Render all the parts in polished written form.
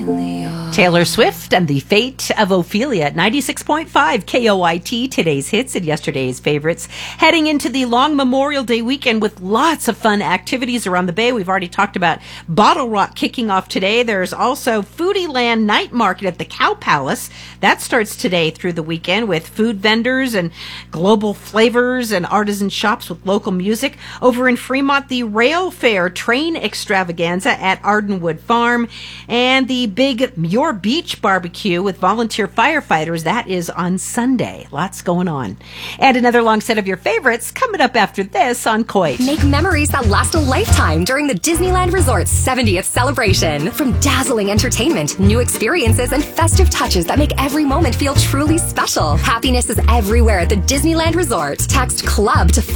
Taylor Swift and the Fate of Ophelia at 96.5 KOIT, today's hits and yesterday's favorites. Heading into the long Memorial Day weekend with lots of fun activities around the Bay. We've already talked about Bottle Rock kicking off today. There's also Foodie Land Night Market at the Cow Palace. That starts today through the weekend with food vendors and global flavors and artisan shops with local music. Over in Fremont, the Rail Fair Train Extravaganza at Ardenwood Farm, and the big Muir Beach Barbecue with volunteer firefighters. That is on Sunday. Lots going on. And another long set of your favorites coming up after this on Coit. Make memories that last a lifetime during the Disneyland Resort's 70th celebration. From dazzling entertainment, new experiences, and festive touches that make every moment feel truly special. Happiness is everywhere at the Disneyland Resort. Text CLUB to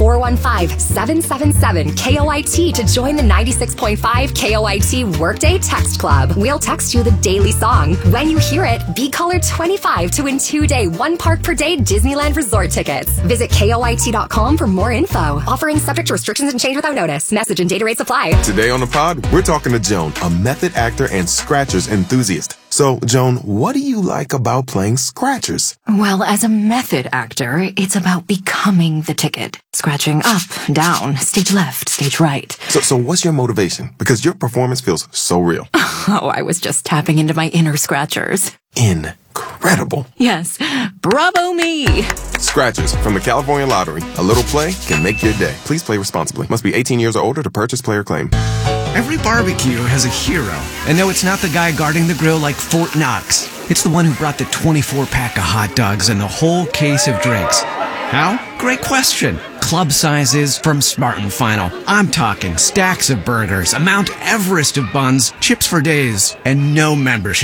415-777-KOIT to join the 96.5 KOIT Workday Text Club. We'll text you the daily song. When you hear it, be colored 25 to win 2-day, 1 park per day Disneyland Resort tickets. Visit KOIT.com for more info. Offering subject to restrictions and change without notice. Message and data rates apply. Today on the pod, we're talking to Joan, a method actor and Scratchers enthusiast. So, Joan, what do you like about playing Scratchers? Well, as a method actor, it's about becoming the ticket. Scratching up, down, stage left, stage right. So what's your motivation? Because your performance feels so real. Oh, I was just tapping into my inner Scratchers. Incredible. Yes. Bravo me. Scratchers from the California Lottery. A little play can make your day. Please play responsibly. Must be 18 years or older to purchase player claim. Every barbecue has a hero. And no, it's not the guy guarding the grill like Fort Knox. It's the one who brought the 24-pack of hot dogs and the whole case of drinks. How? Great question. Club sizes from Smart & Final. I'm talking stacks of burgers, a Mount Everest of buns, chips for days, and no membership.